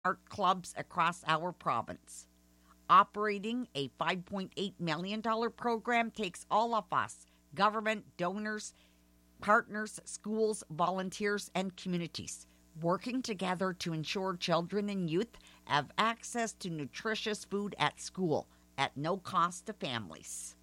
art clubs across our province. Operating a $5.8 million program takes all of us, government, donors, partners, schools, volunteers, and communities, working together to ensure children and youth have access to nutritious food at school at no cost to families.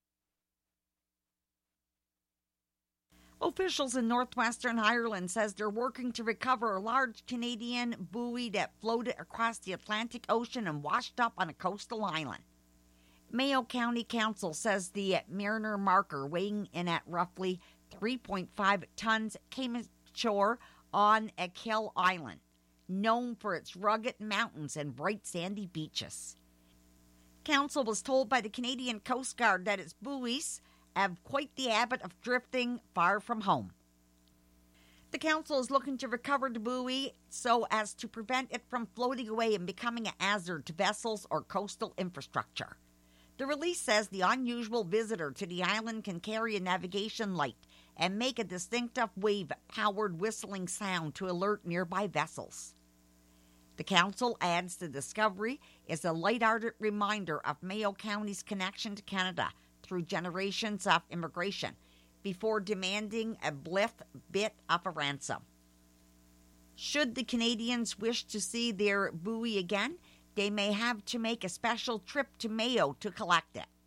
Officials in northwestern Ireland says they're working to recover a large Canadian buoy that floated across the Atlantic Ocean and washed up on a coastal island. Mayo County Council says the Mariner marker, weighing in at roughly 3.5 tons, came ashore on Achill Island, known for its rugged mountains and bright sandy beaches. Council was told by the Canadian Coast Guard that its buoys have quite the habit of drifting far from home. The council is looking to recover the buoy so as to prevent it from floating away and becoming a hazard to vessels or coastal infrastructure. The release says the unusual visitor to the island can carry a navigation light and make a distinctive wave-powered whistling sound to alert nearby vessels. The council adds the discovery is a light-hearted reminder of Mayo County's connection to Canada through generations of immigration, before demanding a bit of a ransom. Should the Canadians wish to see their buoy again, they may have to make a special trip to Mayo to collect it.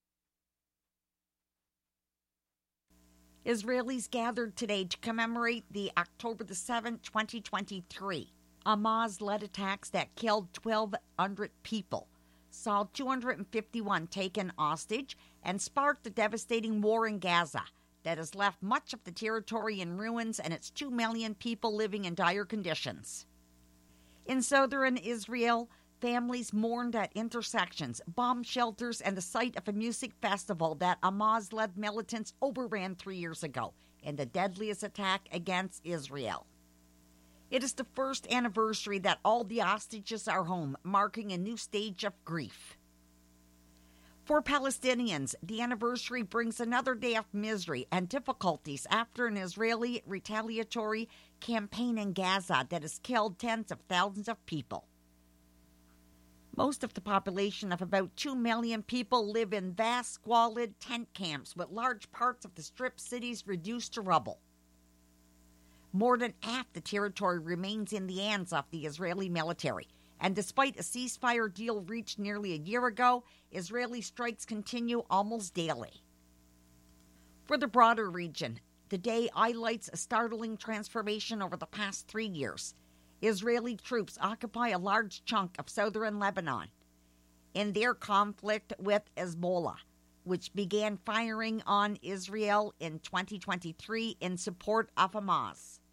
Israelis gathered today to commemorate the October 7, 2023, Hamas-led attacks that killed 1,200 people, saw 251 taken hostage, and sparked a devastating war in Gaza that has left much of the territory in ruins and its 2 million people living in dire conditions. In southern Israel, families mourned at intersections, bomb shelters, and the site of a music festival that Hamas-led militants overran 3 years ago in the deadliest attack against Israel. It is the first anniversary that all the hostages are home, marking a new stage of grief. For Palestinians, the anniversary brings another day of misery and difficulties after an Israeli retaliatory campaign in Gaza that has killed tens of thousands of people. Most of the population of about 2 million people live in vast, squalid tent camps with large parts of the Strip cities reduced to rubble. More than half the territory remains in the hands of the Israeli military, and despite a ceasefire deal reached nearly a year ago, Israeli strikes continue almost daily. For the broader region, the day highlights a startling transformation over the past 3 years. Israeli troops occupy a large chunk of southern Lebanon in their conflict with Hezbollah, which began firing on Israel in 2023 in support of Hamas.